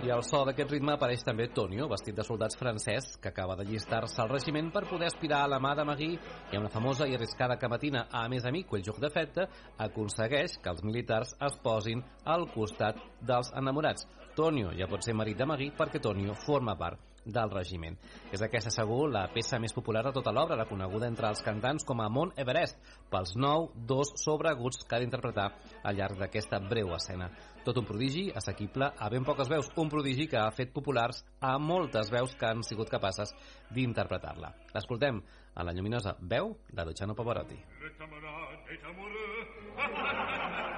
I al so d'aquest ritme apareix també Tonio, vestit de soldat francès, que acaba d'allistar-se al regiment per poder aspirar a la mà de Magui i amb la famosa i arriscada camatina a més amic, quel joc de feta, aconsegueix que els militars es posin al costat dels enamorats. Tonio ja pot ser marit de Magui perquè Tonio forma part del regiment. És aquesta segur la peça més popular de tota l'obra, reconeguda entre els cantants com a Mont Everest, pels 9 dos sobreaguts que ha d'interpretar al llarg d'aquesta breu escena. Tot un prodigi assequible a ben poques veus, un prodigi que ha fet populars a moltes veus que han sigut capaces d'interpretar-la. L'escoltem a la lluminosa veu de Luciano Pavarotti.